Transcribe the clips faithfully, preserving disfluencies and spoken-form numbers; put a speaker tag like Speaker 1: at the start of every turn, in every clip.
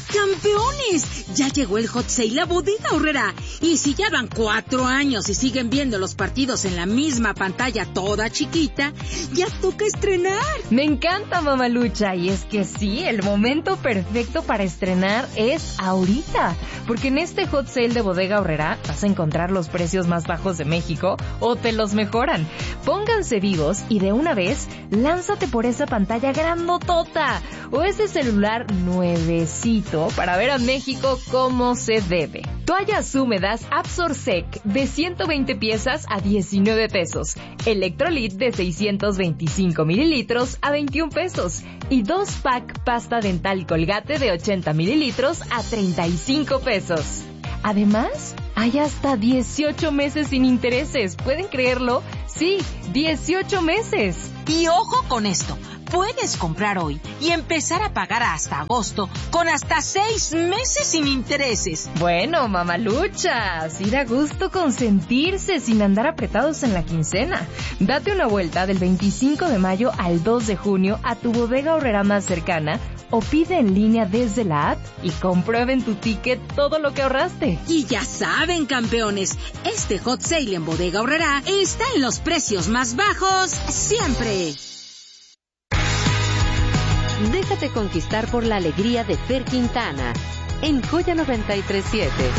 Speaker 1: ¡Campeones! Ya llegó el Hot Sale a Bodega Aurrerá. Y si ya van cuatro años y siguen viendo los partidos en la misma pantalla toda chiquita, ya toca estrenar.
Speaker 2: Me encanta, Mamalucha. Y es que sí, el momento perfecto para estrenar es ahorita. Porque en este Hot Sale de Bodega Aurrerá vas a encontrar los precios más bajos de México o te los mejoran. Pónganse vivos y de una vez, lánzate por esa pantalla grandotota o ese celular nuevecito para ver a México como se debe. Toallas húmedas Absorsec de ciento veinte piezas a diecinueve pesos. Electrolit de seiscientos veinticinco mililitros a veintiún pesos. Y dos pack pasta dental Colgate de ochenta mililitros a treinta y cinco pesos. Además, hay hasta dieciocho meses sin intereses. ¿Pueden creerlo? Sí, dieciocho meses.
Speaker 1: Y ojo con esto. Puedes comprar hoy y empezar a pagar hasta agosto con hasta seis meses sin intereses.
Speaker 2: Bueno, mamaluchas, ir a gusto consentirse sin andar apretados en la quincena. Date una vuelta del veinticinco de mayo al dos de junio a tu Bodega Aurrerá más cercana o pide en línea desde la app y comprueben tu ticket todo lo que ahorraste.
Speaker 1: Y ya saben, campeones, este Hot Sale en Bodega Aurrerá está en los precios más bajos siempre.
Speaker 3: Déjate conquistar por la alegría de Fer Quintana en Joya noventa y tres punto siete.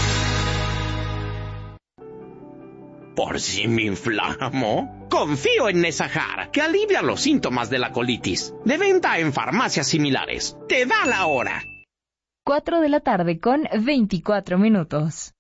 Speaker 4: ¿Por si me inflamo? Confío en Nesajar, que alivia los síntomas de la colitis. De venta en farmacias similares. Te da la hora.
Speaker 2: cuatro de la tarde con veinticuatro minutos.